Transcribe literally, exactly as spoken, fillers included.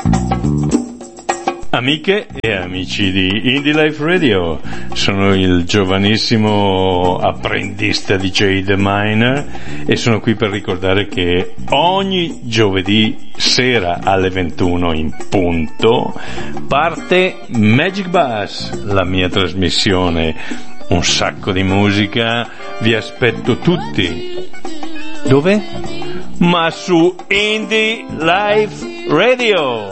Amiche e amici di Indie Life Radio, sono il giovanissimo apprendista D J The Miner e sono qui per ricordare che ogni giovedì sera alle ventuno in punto parte Magic Bus, la mia trasmissione, un sacco di musica, vi aspetto tutti. Dove? Ma su Indie Life Radio.